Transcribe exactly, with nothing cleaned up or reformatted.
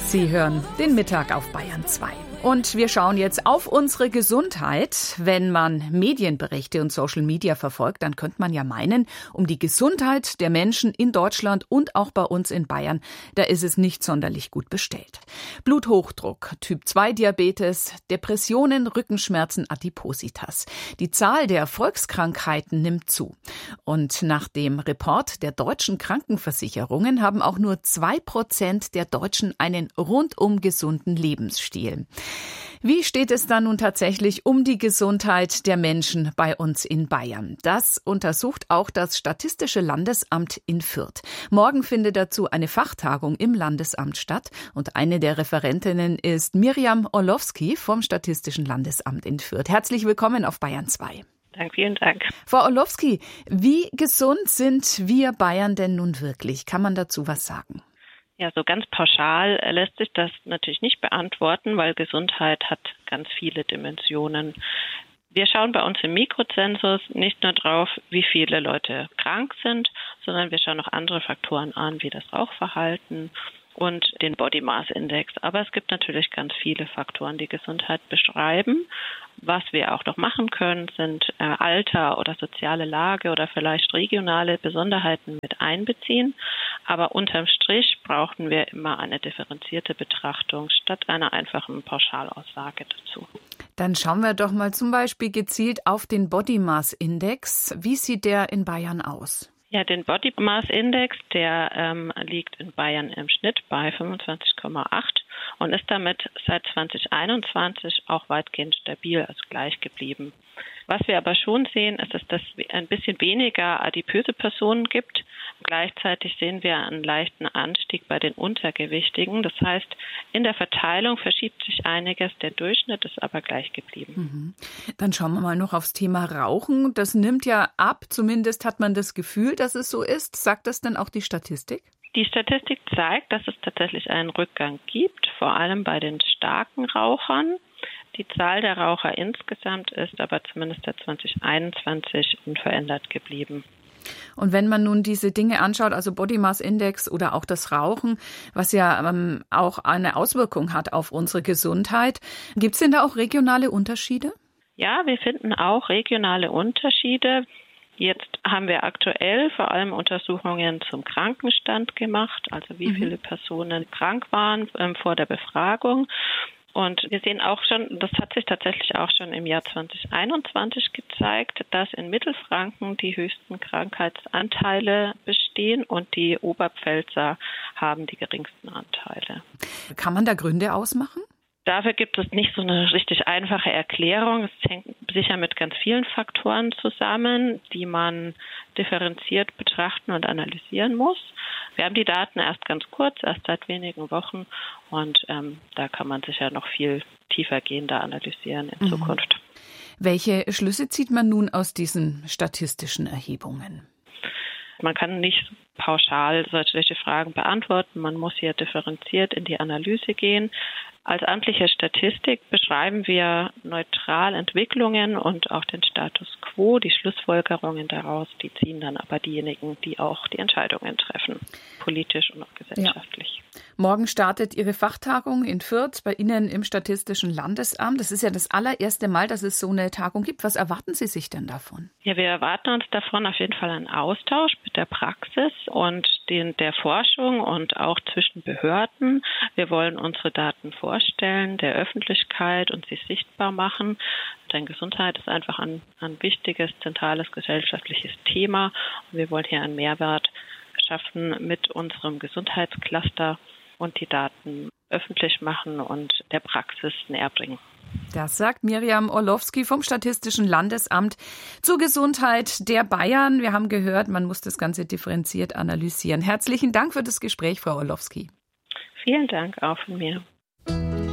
Sie hören den Mittag auf Bayern zwei. Und wir schauen jetzt auf unsere Gesundheit. Wenn man Medienberichte und Social Media verfolgt, dann könnte man ja meinen, um die Gesundheit der Menschen in Deutschland und auch bei uns in Bayern, da ist es nicht sonderlich gut bestellt. Bluthochdruck, Typ zwei Diabetes, Depressionen, Rückenschmerzen, Adipositas. Die Zahl der Volkskrankheiten nimmt zu. Und nach dem Report der deutschen Krankenversicherungen haben auch nur zwei Prozent der Deutschen einen rundum gesunden Lebensstil. Wie steht es dann nun tatsächlich um die Gesundheit der Menschen bei uns in Bayern? Das untersucht auch das Statistische Landesamt in Fürth. Morgen findet dazu eine Fachtagung im Landesamt statt und eine der Referentinnen ist Miriam Orlowski vom Statistischen Landesamt in Fürth. Herzlich willkommen auf Bayern zwei. Danke, vielen Dank. Frau Orlowski, wie gesund sind wir Bayern denn nun wirklich? Kann man dazu was sagen? Ja, so ganz pauschal lässt sich das natürlich nicht beantworten, weil Gesundheit hat ganz viele Dimensionen. Wir schauen bei uns im Mikrozensus nicht nur drauf, wie viele Leute krank sind, sondern wir schauen auch andere Faktoren an, wie das Rauchverhalten und den Body Mass Index. Aber es gibt natürlich ganz viele Faktoren, die Gesundheit beschreiben. Was wir auch noch machen können, sind äh, Alter oder soziale Lage oder vielleicht regionale Besonderheiten mit einbeziehen. Aber unterm Strich brauchen wir immer eine differenzierte Betrachtung statt einer einfachen Pauschalaussage dazu. Dann schauen wir doch mal zum Beispiel gezielt auf den Body Mass Index. Wie sieht der in Bayern aus? Ja, den Body Mass Index, der ähm, liegt in Bayern im Schnitt bei fünfundzwanzig Komma acht und ist damit seit zwanzig einundzwanzig auch weitgehend stabil, also gleich geblieben. Was wir aber schon sehen, ist, dass es ein bisschen weniger adipöse Personen gibt. Gleichzeitig sehen wir einen leichten Anstieg bei den Untergewichtigen. Das heißt, in der Verteilung verschiebt sich einiges. Der Durchschnitt ist aber gleich geblieben. Mhm. Dann schauen wir mal noch aufs Thema Rauchen. Das nimmt ja ab. Zumindest hat man das Gefühl, dass es so ist. Sagt das denn auch die Statistik? Die Statistik zeigt, dass es tatsächlich einen Rückgang gibt, vor allem bei den starken Rauchern. Die Zahl der Raucher insgesamt ist aber zumindest seit zwanzig einundzwanzig unverändert geblieben. Und wenn man nun diese Dinge anschaut, also Body Mass Index oder auch das Rauchen, was ja ähm, auch eine Auswirkung hat auf unsere Gesundheit, gibt es denn da auch regionale Unterschiede? Ja, wir finden auch regionale Unterschiede. Jetzt haben wir aktuell vor allem Untersuchungen zum Krankenstand gemacht, also wie mhm. viele Personen krank waren ähm, vor der Befragung. Und wir sehen auch schon, das hat sich tatsächlich auch schon im Jahr zwanzig einundzwanzig gezeigt, dass in Mittelfranken die höchsten Krankheitsanteile bestehen und die Oberpfälzer haben die geringsten Anteile. Kann man da Gründe ausmachen? Dafür gibt es nicht so eine richtig einfache Erklärung. Es hängt sicher mit ganz vielen Faktoren zusammen, die man differenziert betrachten und analysieren muss. Wir haben die Daten erst ganz kurz, erst seit wenigen Wochen und ähm, da kann man sicher noch viel tiefergehender analysieren in mhm. Zukunft. Welche Schlüsse zieht man nun aus diesen statistischen Erhebungen? Man kann nicht pauschal solche Fragen beantworten. Man muss hier differenziert in die Analyse gehen. Als amtliche Statistik beschreiben wir neutral Entwicklungen und auch den Status quo. Die Schlussfolgerungen daraus, die ziehen dann aber diejenigen, die auch die Entscheidungen treffen, politisch und auch gesellschaftlich. Ja. Morgen startet Ihre Fachtagung in Fürth bei Ihnen im Statistischen Landesamt. Das ist ja das allererste Mal, dass es so eine Tagung gibt. Was erwarten Sie sich denn davon? Ja, wir erwarten uns davon auf jeden Fall einen Austausch mit der Praxis und den, der Forschung und auch zwischen Behörden. Wir wollen unsere Daten vorstellen, der Öffentlichkeit und sie sichtbar machen. Denn Gesundheit ist einfach ein, ein wichtiges, zentrales gesellschaftliches Thema. Und wir wollen hier einen Mehrwert schaffen mit unserem Gesundheitscluster und die Daten öffentlich machen und der Praxis näher bringen. Das sagt Miriam Orlowski vom Statistischen Landesamt zur Gesundheit der Bayern. Wir haben gehört, man muss das Ganze differenziert analysieren. Herzlichen Dank für das Gespräch, Frau Orlowski. Vielen Dank auch von mir.